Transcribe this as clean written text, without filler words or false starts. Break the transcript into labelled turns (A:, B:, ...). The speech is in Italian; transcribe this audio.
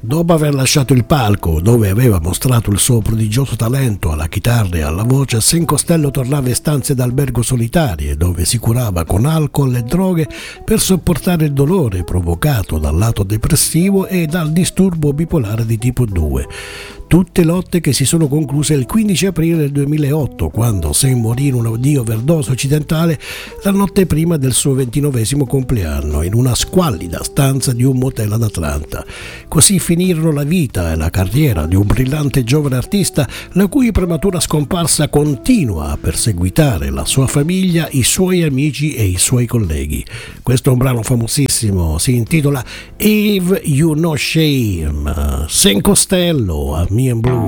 A: Dopo aver lasciato il palco, dove aveva mostrato il suo prodigioso talento alla chitarra e alla voce, Sam Costello tornava in stanze d'albergo solitarie, dove si curava con alcol e droghe per sopportare il dolore provocato dal lato depressivo e dal disturbo bipolare di tipo 2. Tutte lotte che si sono concluse il 15 aprile del 2008, quando Sam morì di overdose occidentale la notte prima del suo 29esimo compleanno, in una squallida stanza di un motel ad Atlanta. Così finirono la vita e la carriera di un brillante giovane artista, la cui prematura scomparsa continua a perseguitare la sua famiglia, i suoi amici e i suoi colleghi. Questo è un brano famosissimo, si intitola If You No Shame. Sam Costello a Me and Blue.